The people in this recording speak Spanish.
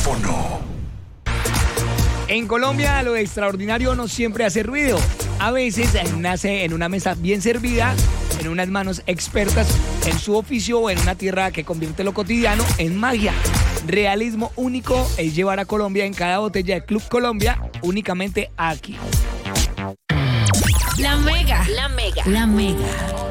Megáfono. En Colombia lo extraordinario no siempre hace ruido. A veces nace en una mesa bien servida, en unas manos expertas en su oficio o en una tierra que convierte lo cotidiano en magia. Realismo único es llevar a Colombia en cada botella de Club Colombia, únicamente aquí. La Mega.